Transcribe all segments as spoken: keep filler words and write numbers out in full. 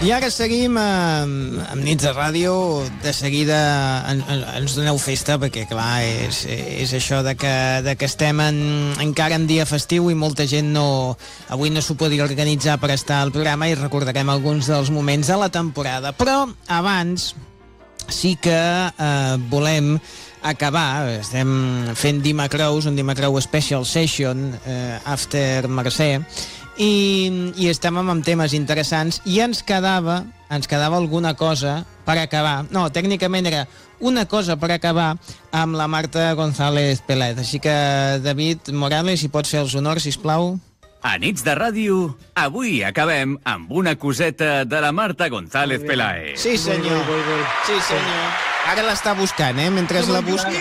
I ara seguim amb, amb Nits de Ràdio. De seguida en, en, ens doneu festa, perquè clar, és, és això de que, de que estem en, encara en dia festiu i molta gent no, avui no s'ho podria organitzar per estar al programa, i recordarem alguns dels moments de la temporada. Però abans sí que eh, volem acabar. Estem fent Dimacrous, un Dimacrou Special Session eh, After Mercè, i, i estem amb temes interessants, i ens quedava ens quedava alguna cosa per acabar. No, tècnicament era una cosa per acabar amb la Marta González Peláez. Així que, David Morales, si pots fer els honors, sisplau. A Nits de Ràdio, avui acabem amb una coseta de la Marta González Peláez. Sí, senyor. Sí, senyor. Ara l'està buscant, eh? Mentre la busqui...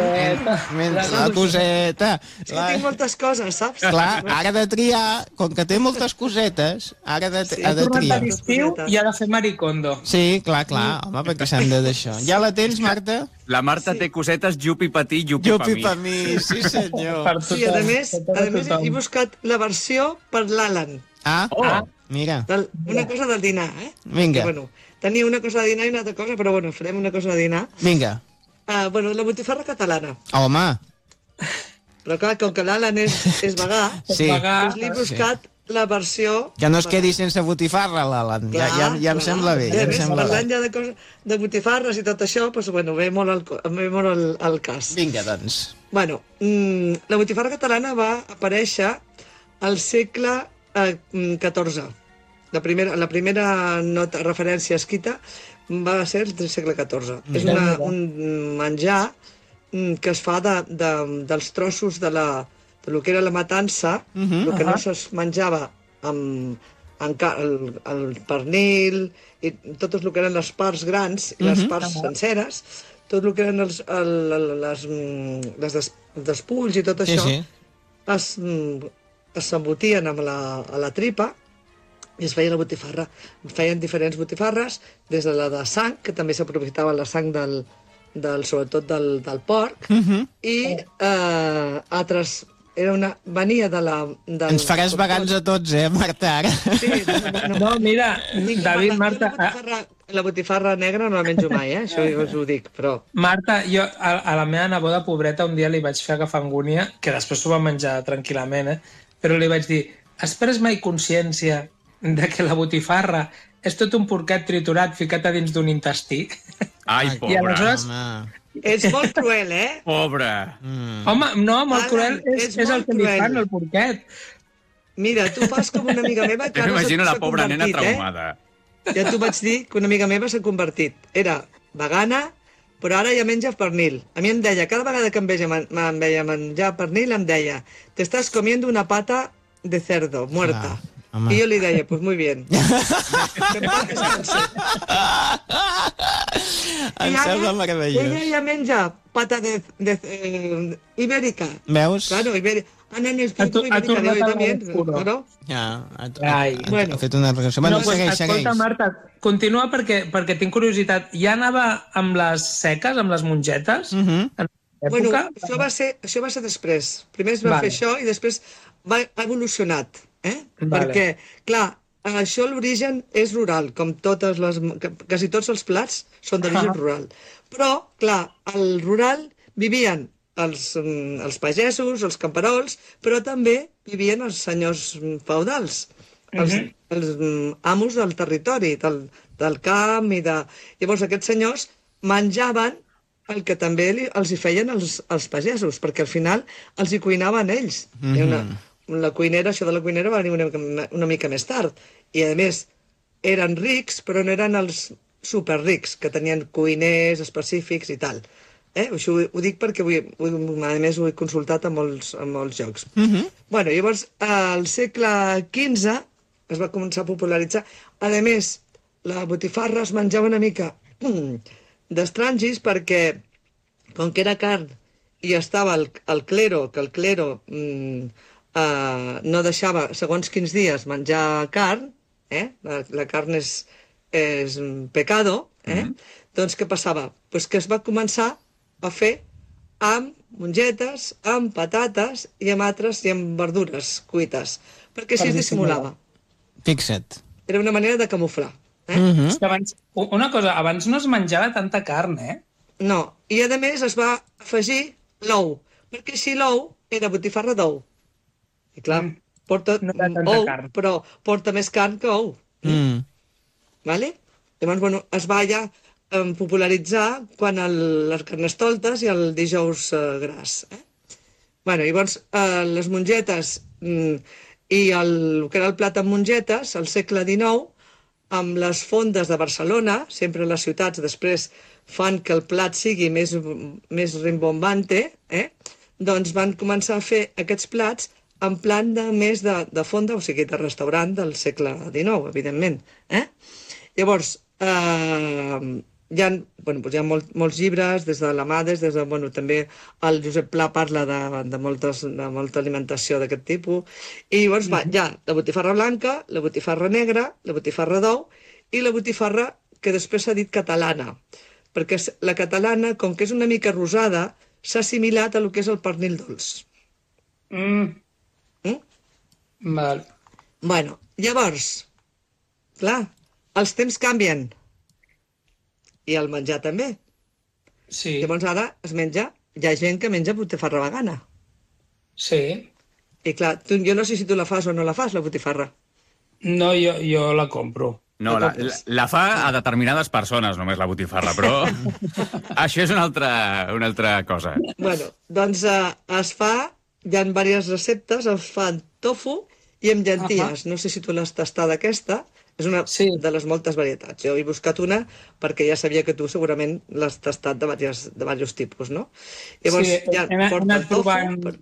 Mentre la coseta... És que tinc moltes coses, saps? Clar, ara de triar, com que té moltes cosetes, ara de, Sí, ha de ha tornat triar. a l'estiu i ha de fer maricondo. Sí, clar, clar, home, perquè s'han de d'això. Ja la tens, Marta? La Marta té cosetes llupi per ti, llupi per Llupi mi. per mi, sí senyor. Per Sí, a tothom, més, per tot a més tothom. he buscat la versió per l'Alan. Ah, Oh. mira, Del, una cosa del dinar, eh? Vinga. Que, bueno, tenia una cosa de dinar i una altra cosa, però bueno, farem una cosa de dinar. vinga. Uh, bueno, la botifarra catalana. Home, Però clar, com que l'Alan és, és vegà, sí. Pagar- doncs li he buscat la versió... Que no es quedi sense botifarra, l'Alan. Ja, ja, ja em sembla bé, I ja a em més, sembla bé. parlant ja de, cosa, de botifarres i tot això, doncs, bueno, ve molt al, co- ve molt al, al cas. Vinga, doncs. Bueno, mm, la botifarra catalana va aparèixer al segle eh, catorze. La primera, la primera nota, referència escrita va ser el segle catorze. Mm. És una, un menjar mm, que es fa de, de, dels trossos de, la, de lo que era la matança, Mhm. el que no Ahà. es menjava amb, amb ca- el, el pernil, i tot el que eren les parts grans i les Mhm. parts senceres, tot el que eren els, el, el, les, mm, les des, despulls i tot Sí, això, sí. es, mm, es s'embotien amb la, a la tripa i es feia la botifarra. Feien diferents botifarres, des de la de sang, que també s'aprofitava la sang del, del, sobretot del, del porc, Mhm. i eh, altres... Era una, venia de la... Del, Ens faràs vegans a tots, eh, Marta, ara? Sí, no, no, No, mira, Dic, David, la, Marta, La botifarra, la botifarra negra no la menjo mai, eh? Això jo us ho dic, però... Marta, jo a, a la meva neboda pobreta un dia li vaig fer agafar angúnia, que després s'ho va menjar tranquil·lament, eh? Però li vaig dir, has pres mai consciència de que la botifarra és tot un porquet triturat ficat a dins d'un intestí? Ai, I pobra. aleshores- Home. Ets molt cruel, eh? Pobra. Mm. Home, no, molt Alan, cruel és, és és el molt que li cruel. fan, el porquet. Mira, tu fas com una amiga meva que Jo ara m'imagino s'ha- la s'ha pobra nena convertit, eh? traumada. Ja t'ho vaig dir que una amiga meva s'ha convertit. Era vegana, però ara ja menja pernil. A mi em deia, cada vegada que em veia, men- em veia menjar pernil, em deia, te estás comiendo una pata de cerdo, muerta. Clar, home. I jo li deia, pues muy bien. Que en paz descanse. Em I ara, sembla ella meravellós. ja menja pata de, de eh, ibérica. Veus? Claro, ibérica. Ana en el Ha to- tiempo ha ibérica de hoy tornat a también, l'oscuro. ¿no? Ja, ha, ha, Ai. ha, Bueno. ha fet una regressió. Bueno, no, pues, segueix, escolta, segueix. Marta, continua perquè, perquè tinc curiositat. Ja anava amb les seques, amb les mongetes? Mhm. En Bueno, època? això va, ser, això va ser després. Primer es va Vale. fer això i després va, ha evolucionat. Eh? Vale. Perquè, clar, això l'origen és rural, com totes les... quasi tots els plats són d'origen Ah. rural. Però, clar, al rural vivien els, mm, els pagesos, els camperols, però també vivien els senyors mm, feudals, els, Mhm. els mm, amos del territori, del, del camp i de... Llavors aquests senyors menjaven el que també li, els hi feien els, els pagesos, perquè al final els hi cuinaven ells. Mhm. I una, la cuinera, això de la cuinera va venir una, una mica més tard. I a més, eren rics, però no eren els superrics, que tenien cuiners específics i tal. Eh? Això ho, ho dic perquè ho, he- ho, he- a més ho he consultat a molts, a molts llocs. Mhm. Bueno, llavors, al segle quinze es va començar a popularitzar. A més, la botifarra es menjava una mica d'estrangis perquè, com que era carn i estava el, el clero, que el clero mm, eh, no deixava segons quins dies menjar carn, eh? la, la carn és, és un pecado, eh? Mhm. Doncs què passava? Pues que es va començar a fer amb mongetes, amb patates i amb altres i amb verdures cuites, perquè així Per es dissimulava. Fixa't. Era una manera de camuflar. Eh? Mhm. És que abans, una cosa, abans no es menjava tanta carn, eh? No, i a més es va afegir l'ou, perquè així l'ou era botifarra d'ou. I clar, Mm. porta No era tanta ou, carn. però porta més carn que ou. Mm. Vale? Llavors, bueno, es va ja eh, popularitzar quan el, les carnestoltes i el dijous eh, gras. Eh? Bueno, llavors, eh, les mongetes mm, i el, el que era el plat amb mongetes, al segle dinou, amb les fondes de Barcelona, sempre les ciutats després fan que el plat sigui més, més rimbombante, eh? Doncs van començar a fer aquests plats en plan de més de, de fonda, o sigui, de restaurant del segle dinou, evidentment. Eh? Llavors, eh, hi ha, bueno, doncs hi ha molt, molts llibres, des de l'Amades, des de, bueno, també el Josep Pla parla de, de, moltes, de molta alimentació d'aquest tipus, i llavors va, hi ha la botifarra blanca, la botifarra negra, la botifarra d'ou, i la botifarra que després s'ha dit catalana, perquè la catalana, com que és una mica rosada, s'ha assimilat a lo que és el pernil dolç. Mm. Mm? Val. Bueno, llavors, clar, els temps canvien. I el menjar també. Sí, Llavors ara es menja, hi ha gent que menja botifarra vegana. sí. I clar, tu, jo no sé si tu la fas o no la fas, la botifarra. No, jo, jo la compro. No, la, la, la fa a determinades persones, només la botifarra, però això és una altra, una altra cosa. Bueno, doncs eh, es fa, hi ha diverses receptes, es fan tofu i amb llenties. No sé si tu l'has tastada aquesta, és una Sí. de les moltes varietats. Jo he buscat una perquè ja sabia que tu segurament l'has tastat de diversos, de diversos tipus, no? Llavors, Sí, ja he anat- he porta anat el tofu, provant- per-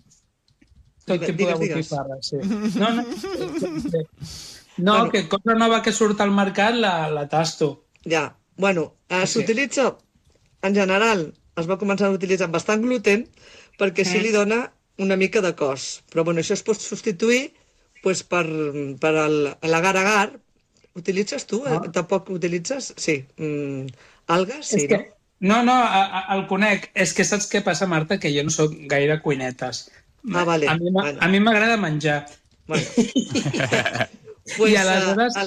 Tot Digues, tipus de digues, digues. botifarra, sí. No, no, sí. no Bueno. que cosa nova que surt al mercat la, la tasto. Ja, bueno, eh, Sí. s'utilitza, en general, es va començar a utilitzar amb bastant gluten perquè així Mm. li dona una mica de cos. Però bueno, això es pot substituir pues, per, per el- l'agar-agar. Utilitzes tu? Ah. Eh, Tampoc utilitzes? Sí. Mm, algues? Sí, És que, no, no, a, a, el conec. És que saps què passa, Marta? Que jo no sóc gaire cuinetes. Ah, vale. A mi m'a- Bueno. a mi m'agrada menjar. no? Bueno. I pues, aleshores, eh,